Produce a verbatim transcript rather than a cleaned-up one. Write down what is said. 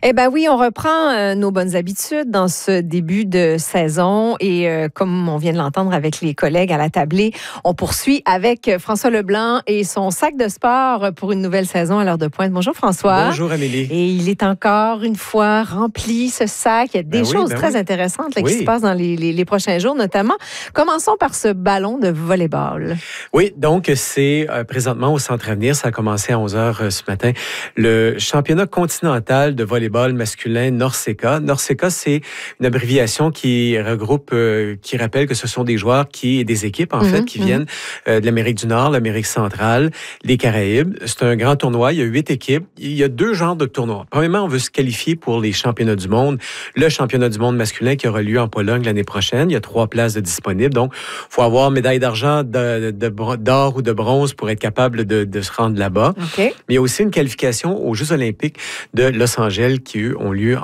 Eh bien oui, on reprend euh, nos bonnes habitudes dans ce début de saison et euh, comme on vient de l'entendre avec les collègues à la tablée, on poursuit avec François Leblanc et son sac de sport pour une nouvelle saison à l'heure de pointe. Bonjour François. Bonjour Amélie. Et il est encore une fois rempli ce sac. Il y a des ben oui, choses ben très oui. intéressantes là, oui. qui se passent dans les, les, les prochains jours notamment. Commençons par ce ballon de volleyball. Oui, donc c'est euh, présentement au Centre Avenir, ça a commencé à onze heures euh, ce matin, le championnat continental de volleyball masculin NORCECA. NORCECA, c'est une abréviation qui regroupe, euh, qui rappelle que ce sont des joueurs qui, et des équipes en mm-hmm, fait, qui mm-hmm. viennent euh, de l'Amérique du Nord, l'Amérique centrale, les Caraïbes. C'est un grand tournoi, il y a huit équipes. Il y a deux genres de tournois. Premièrement, on veut se qualifier pour les championnats du monde. Le championnat du monde masculin qui aura lieu en Pologne l'année prochaine. Il y a trois places de disponibles. Donc, il faut avoir médaille d'argent, de, de, d'or ou de bronze pour être capable de, de se rendre là-bas. Okay. Mais il y a aussi une qualification aux Jeux olympiques de Los Angeles qui, eux, ont lieu